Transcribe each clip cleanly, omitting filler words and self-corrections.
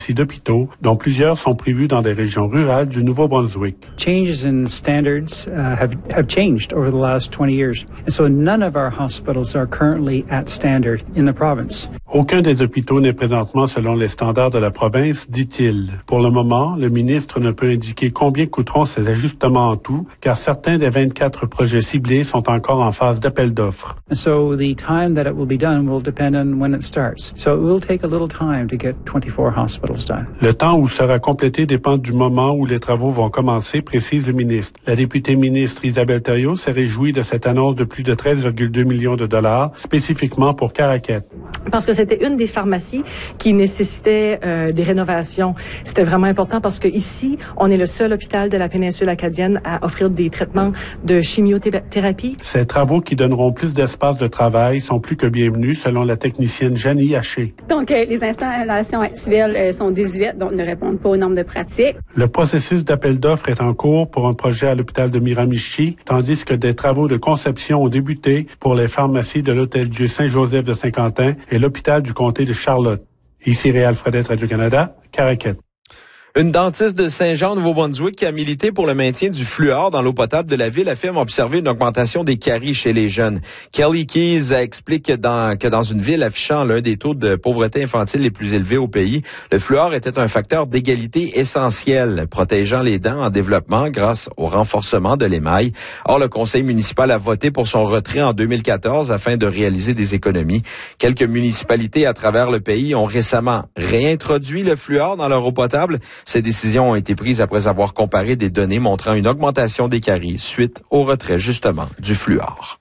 d'hôpitaux, dont plusieurs sont prévus dans des régions rurales du Nouveau-Brunswick. Changes in standards have changed over the last 20 years. And so none of our hospitals are currently at standard in the province. Aucun des hôpitaux n'est présentement selon les standards de la province, dit-il. Pour le moment, le ministre ne peut indiquer combien coûteront ces ajustements en tout, car certains des 24 projets ciblés sont encore en phase d'appel d'offres. And so the time that it will be done will depend on when it starts. So it will take a little time to get 24 hospitals done. Le temps où sera complété dépend du moment où les travaux vont commencer, précise le ministre. La députée ministre Isabelle Thériault s'est réjouie de cette annonce de plus de 13,2 millions de dollars, spécifiquement pour Caraquet. Parce que c'était une des pharmacies qui nécessitait des rénovations. C'était vraiment important parce que ici, on est le seul hôpital de la péninsule acadienne à offrir des traitements de chimiothérapie. Ces travaux qui donneront plus d'espace de travail sont plus que bienvenus, selon la technicienne Janie Haché. Donc, les installations actuelles sont désuètes, donc ne répondent pas aux normes de pratique. Le processus d'appel d'offres est en cours pour un projet à l'hôpital de Miramichi, tandis que des travaux de conception ont débuté pour les pharmacies de l'Hôtel-Dieu Saint-Joseph de Saint-Quentin et l'hôpital du comté de Charlotte. Ici Réal Fredette, Radio-Canada, Caraquet. Une dentiste de Saint-Jean, Nouveau-Brunswick, qui a milité pour le maintien du fluor dans l'eau potable de la ville, affirme observer une augmentation des caries chez les jeunes. Kelly Keys explique que dans une ville affichant l'un des taux de pauvreté infantile les plus élevés au pays, le fluor était un facteur d'égalité essentiel, protégeant les dents en développement grâce au renforcement de l'émail. Or, le conseil municipal a voté pour son retrait en 2014 afin de réaliser des économies. Quelques municipalités à travers le pays ont récemment réintroduit le fluor dans leur eau potable. Ces décisions ont été prises après avoir comparé des données montrant une augmentation des caries suite au retrait, justement, du fluor.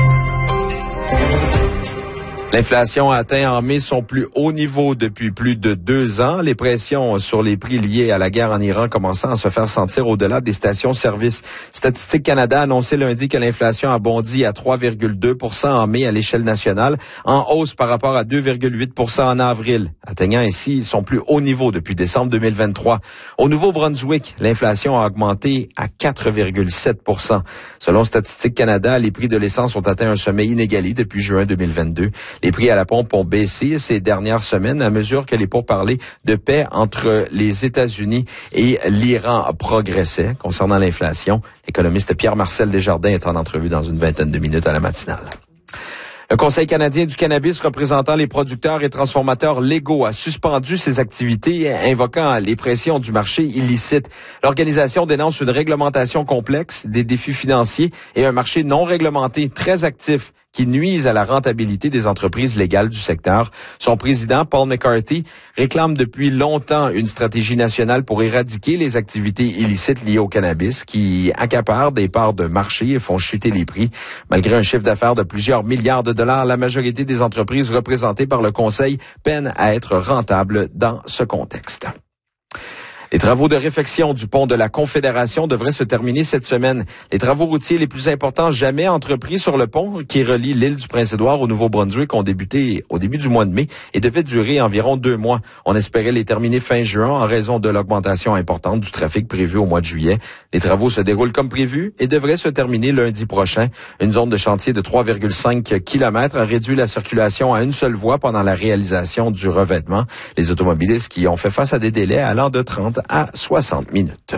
L'inflation a atteint en mai son plus haut niveau depuis plus de 2 ans. Les pressions sur les prix liés à la guerre en Iran commençant à se faire sentir au-delà des stations-service. Statistique Canada a annoncé lundi que l'inflation a bondi à 3,2% en mai à l'échelle nationale, en hausse par rapport à 2,8% en avril, atteignant ainsi son plus haut niveau depuis décembre 2023. Au Nouveau-Brunswick, l'inflation a augmenté à 4,7%. Selon Statistique Canada, les prix de l'essence ont atteint un sommet inégalé depuis juin 2022. Les prix à la pompe ont baissé ces dernières semaines à mesure que les pourparlers de paix entre les États-Unis et l'Iran progressaient. Concernant l'inflation, l'économiste Pierre-Marcel Desjardins est en entrevue dans une vingtaine de minutes à la matinale. Le Conseil canadien du cannabis représentant les producteurs et transformateurs légaux a suspendu ses activités, invoquant les pressions du marché illicite. L'organisation dénonce une réglementation complexe, des défis financiers et un marché non réglementé très actif qui nuisent à la rentabilité des entreprises légales du secteur. Son président, Paul McCarthy, réclame depuis longtemps une stratégie nationale pour éradiquer les activités illicites liées au cannabis qui accaparent des parts de marché et font chuter les prix. Malgré un chiffre d'affaires de plusieurs milliards de dollars, la majorité des entreprises représentées par le Conseil peinent à être rentables dans ce contexte. Les travaux de réfection du pont de la Confédération devraient se terminer cette semaine. Les travaux routiers les plus importants jamais entrepris sur le pont qui relie l'île du Prince-Édouard au Nouveau-Brunswick ont débuté au début du mois de mai et devaient durer environ 2 mois. On espérait les terminer fin juin en raison de l'augmentation importante du trafic prévu au mois de juillet. Les travaux se déroulent comme prévu et devraient se terminer lundi prochain. Une zone de chantier de 3,5 km a réduit la circulation à une seule voie pendant la réalisation du revêtement. Les automobilistes qui ont fait face à des délais allant de 30 à 60 minutes.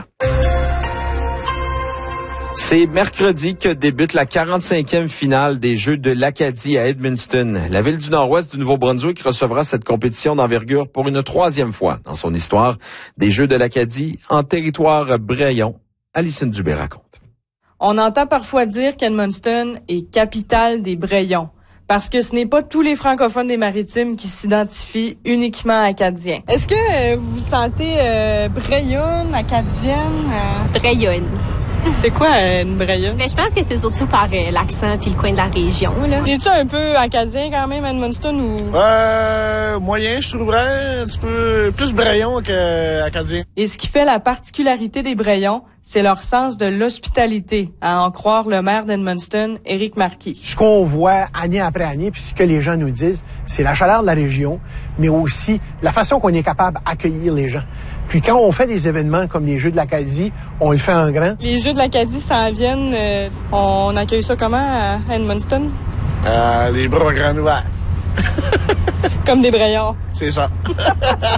C'est mercredi que débute la 45e finale des Jeux de l'Acadie à Edmundston. La ville du Nord-Ouest du Nouveau-Brunswick recevra cette compétition d'envergure pour une 3e fois dans son histoire. Des Jeux de l'Acadie en territoire Braillon. Alison Dubé raconte. On entend parfois dire qu'Edmundston est capitale des Brayons. Parce que ce n'est pas tous les francophones des Maritimes qui s'identifient uniquement acadiens. Est-ce que vous vous sentez brayonne, acadienne? Brayonne. C'est quoi une brayonne? Mais je pense que c'est surtout par l'accent puis le coin de la région, là. Es-tu un peu acadien quand même, Edmundston, ou? Moyen, je trouverais un petit peu plus brayon qu'acadien. Et ce qui fait la particularité des Brayons, c'est leur sens de l'hospitalité, à en croire le maire d'Edmundston, Éric Marquis. Ce qu'on voit année après année, puis ce que les gens nous disent, c'est la chaleur de la région, mais aussi la façon qu'on est capable d'accueillir les gens. Puis quand on fait des événements comme les Jeux de l'Acadie, on le fait en grand. Les Jeux de l'Acadie s'en viennent. On accueille ça comment à Edmundston? Les bras grands ouverts. Comme des Brayons. C'est ça.